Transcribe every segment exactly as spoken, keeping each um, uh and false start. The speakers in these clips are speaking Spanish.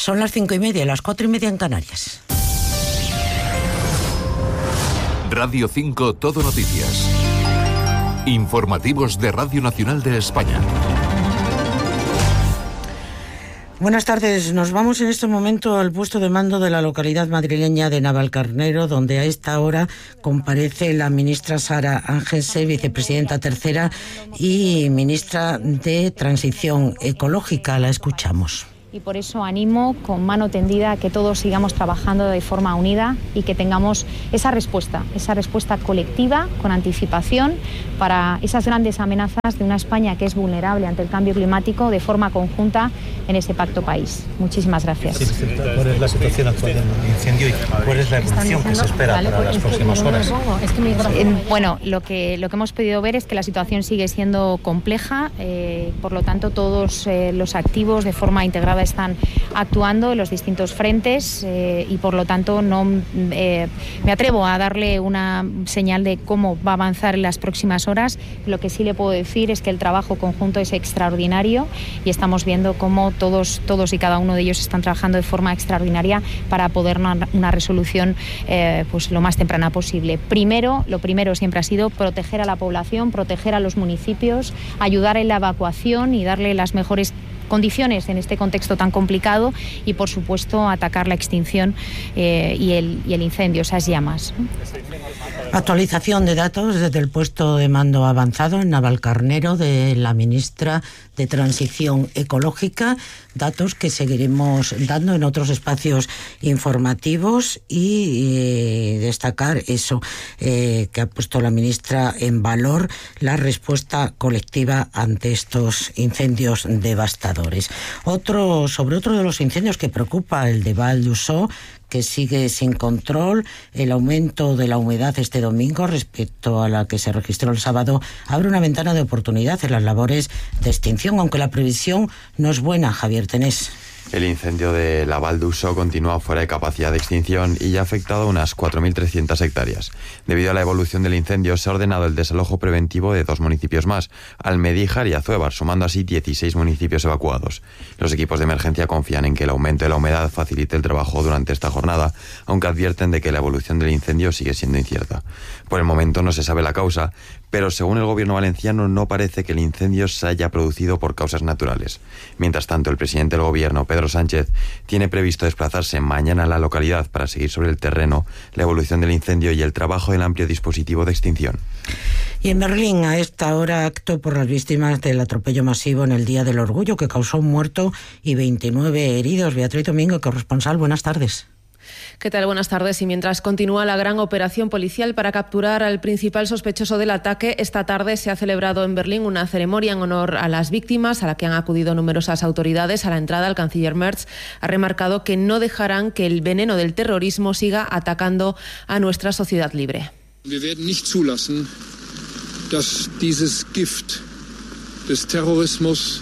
Son las cinco y media, las cuatro y media en Canarias. Radio cinco Todo Noticias. Informativos de Radio Nacional de España. Buenas tardes. Nos vamos en este momento al puesto de mando de la localidad madrileña de Navalcarnero, donde a esta hora comparece la ministra Sara Ángelse, vicepresidenta tercera y ministra de Transición Ecológica. La escuchamos. Y por eso animo con mano tendida a que todos sigamos trabajando de forma unida y que tengamos esa respuesta, esa respuesta colectiva, con anticipación, para esas grandes amenazas de una España que es vulnerable ante el cambio climático de forma conjunta en ese pacto país. Muchísimas gracias. Sí, ¿cuál es la situación actual del incendio y cuál es la evolución que se espera para las próximas horas? Bueno, lo que, lo que hemos podido ver es que la situación sigue siendo compleja, eh, por lo tanto todos eh, los activos de forma integrada están actuando en los distintos frentes eh, y por lo tanto no eh, me atrevo a darle una señal de cómo va a avanzar en las próximas horas. Lo que sí le puedo decir es que el trabajo conjunto es extraordinario y estamos viendo cómo todos, todos y cada uno de ellos están trabajando de forma extraordinaria para poder una, una resolución eh, pues lo más temprana posible. Primero, lo primero siempre ha sido proteger a la población, proteger a los municipios, ayudar en la evacuación y darle las mejores condiciones en este contexto tan complicado y, por supuesto, atacar la extinción eh, y, el, y el incendio, esas llamas. Actualización de datos desde el puesto de mando avanzado en Navalcarnero de la ministra de Transición Ecológica, datos que seguiremos dando en otros espacios informativos y eh, destacar eso eh, que ha puesto la ministra en valor, la respuesta colectiva ante estos incendios devastadores. Otro, sobre otro de los incendios que preocupa, el de Val d'Usó, que sigue sin control. El aumento de la humedad este domingo respecto a la que se registró el sábado abre una ventana de oportunidad en las labores de extinción, aunque la previsión no es buena. Javier Tenés. El incendio de la Val d'Usó continúa fuera de capacidad de extinción y ya ha afectado a unas cuatro mil trescientas hectáreas. Debido a la evolución del incendio, se ha ordenado el desalojo preventivo de dos municipios más, Almedíjar y Azuévar, sumando así dieciséis municipios evacuados. Los equipos de emergencia confían en que el aumento de la humedad facilite el trabajo durante esta jornada, aunque advierten de que la evolución del incendio sigue siendo incierta. Por el momento no se sabe la causa, pero según el gobierno valenciano no parece que el incendio se haya producido por causas naturales. Mientras tanto, el presidente del gobierno, Pedro Sánchez, tiene previsto desplazarse mañana a la localidad para seguir sobre el terreno la evolución del incendio y el trabajo del amplio dispositivo de extinción. Y en Berlín, a esta hora, acto por las víctimas del atropello masivo en el Día del Orgullo, que causó un muerto y veintinueve heridos. Beatriz Domingo, corresponsal, buenas tardes. ¿Qué tal? Buenas tardes. Y mientras continúa la gran operación policial para capturar al principal sospechoso del ataque, esta tarde se ha celebrado en Berlín una ceremonia en honor a las víctimas, a la que han acudido numerosas autoridades. A la entrada, el canciller Merz ha remarcado que no dejarán que el veneno del terrorismo siga atacando a nuestra sociedad libre. Wir werden nicht zulassen, dass dieses Gift des Terrorismus.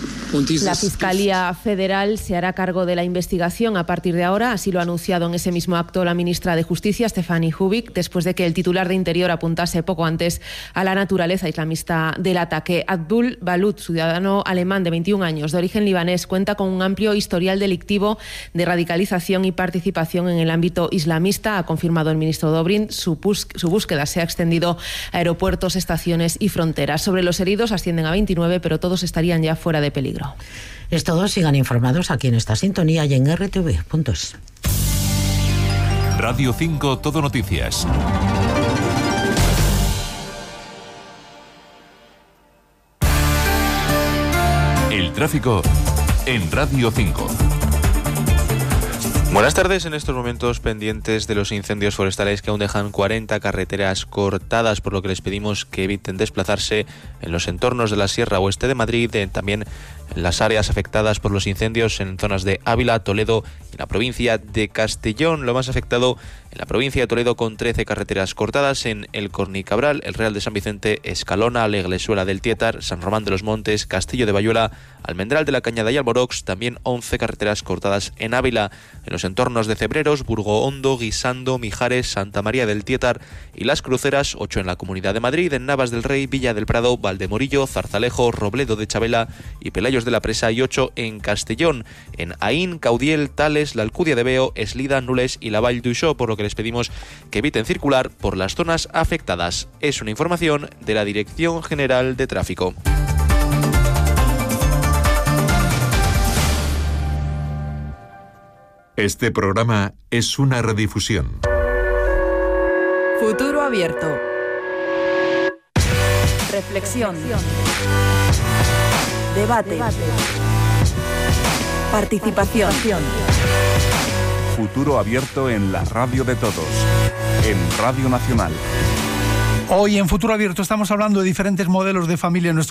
La Fiscalía Federal se hará cargo de la investigación a partir de ahora, así lo ha anunciado en ese mismo acto la ministra de Justicia, Stefanie Hubik, después de que el titular de Interior apuntase poco antes a la naturaleza islamista del ataque. Abdul Balut, ciudadano alemán de veintiún años, de origen libanés, cuenta con un amplio historial delictivo de radicalización y participación en el ámbito islamista. Ha confirmado el ministro Dobrindt. Su, bus- su búsqueda se ha extendido a aeropuertos, estaciones y fronteras. Sobre los heridos ascienden a veintinueve, pero todos estarían ya fuera de peligro. Es todo, sigan informados aquí en esta sintonía y en R T V punto es. Radio cinco Todo Noticias. El tráfico en Radio cinco. Buenas tardes. En estos momentos pendientes de los incendios forestales que aún dejan cuarenta carreteras cortadas, por lo que les pedimos que eviten desplazarse en los entornos de la Sierra Oeste de Madrid, eh, también en las áreas afectadas por los incendios en zonas de Ávila, Toledo y en la provincia de Castellón. Lo más afectado en la provincia de Toledo, con trece carreteras cortadas en El Cornicabral, El Real de San Vicente, Escalona, La Iglesuela del Tietar, San Román de los Montes, Castillo de Bayuela, Almendral de la Cañada y Alborox. También once carreteras cortadas en Ávila, en los entornos de Cebreros, Burgo Hondo, Guisando, Mijares, Santa María del Tietar y Las Cruceras. Ocho en la Comunidad de Madrid, en Navas del Rey, Villa del Prado, Valdemorillo, Zarzalejo, Robledo de Chabela y Pelayo Remedios de la Presa y ocho en Castellón. En Aín, Caudiel, Tales, la Alcudia de Veo, Eslida, Nules y la Vall d'Uixó, por lo que les pedimos que eviten circular por las zonas afectadas. Es una información de la Dirección General de Tráfico. Este programa es una redifusión. Futuro abierto. Reflexión. Debate. Debate. Participación. Futuro abierto en la radio de todos. En Radio Nacional. Hoy en Futuro Abierto estamos hablando de diferentes modelos de familia en nuestro